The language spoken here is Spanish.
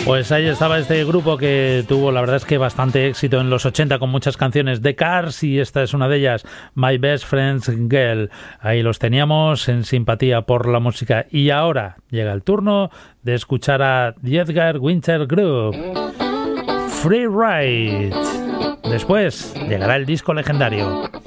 Pues ahí estaba este grupo que tuvo, la verdad es que bastante éxito en los 80 con muchas canciones de Cars, y esta es una de ellas, My Best Friend's Girl. Ahí los teníamos en simpatía por la música. Y ahora llega el turno de escuchar a The Edgar Winter Group, Free Ride. Después llegará el disco legendario.